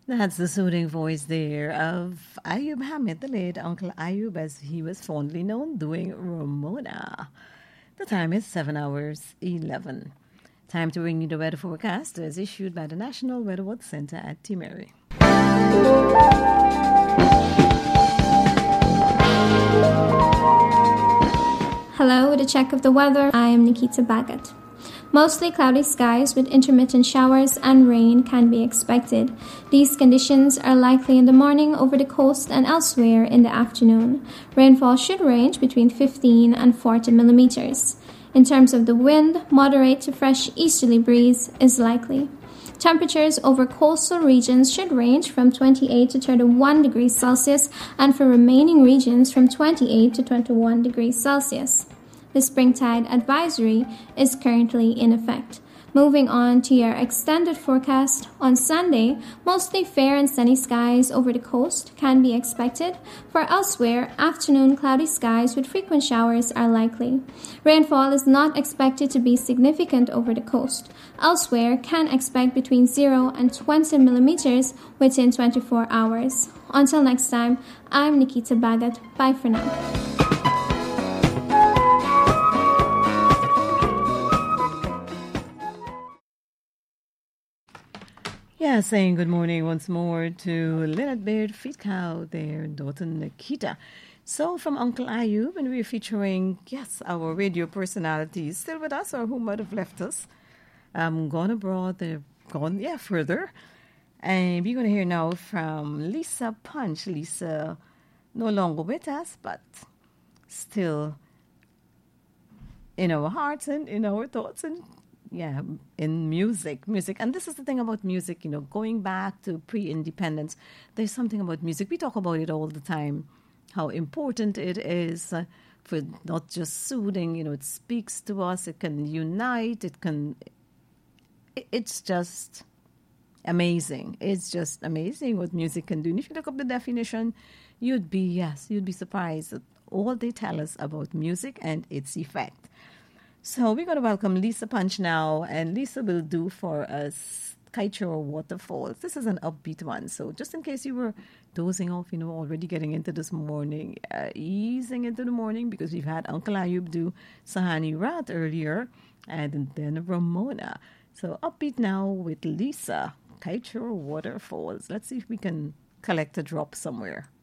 That's the soothing voice there of Ayub Hamid, the late Uncle Ayub, as he was fondly known, doing Ramona. The time is 7 hours 11. Time to bring you the weather forecast as issued by the National Weather Watch Center at Timeri. Hello, with a check of the weather, I am Nikita Bagat. Mostly cloudy skies with intermittent showers and rain can be expected. These conditions are likely in the morning over the coast and elsewhere in the afternoon. Rainfall should range between 15 and 40 millimeters. In terms of the wind, moderate to fresh easterly breeze is likely. Temperatures over coastal regions should range from 28 to 31 degrees Celsius and for remaining regions from 28 to 21 degrees Celsius. The spring-tide advisory is currently in effect. Moving on to your extended forecast, on Sunday, mostly fair and sunny skies over the coast can be expected. For elsewhere, afternoon cloudy skies with frequent showers are likely. Rainfall is not expected to be significant over the coast. Elsewhere, can expect between 0 and 20 millimeters within 24 hours. Until next time, I'm Nikita Bagat. Bye for now. Yeah, saying good morning once more to Leonard Baird Feetcow, their daughter Nikita. So from Uncle Ayub, and we're featuring, yes, our radio personalities still with us or who might have left us. Gone abroad, they've gone, further. And we're going to hear now from Lisa Punch. Lisa no longer with us, but still in our hearts and in our thoughts and in music. And this is the thing about music, going back to pre-independence, there's something about music. We talk about it all the time, how important it is for not just soothing, it speaks to us, it can unite, it's just amazing. It's just amazing what music can do. And if you look up the definition, you'd be surprised at all they tell us about music and its effect. So we're going to welcome Lisa Punch now, and Lisa will do for us Kite Shore Waterfalls. This is an upbeat one, so just in case you were dozing off, already getting into this morning, easing into the morning, because we've had Uncle Ayub do Sahani Rat earlier, and then Ramona. So upbeat now with Lisa, Kite Shore Waterfalls. Let's see if we can collect a drop somewhere.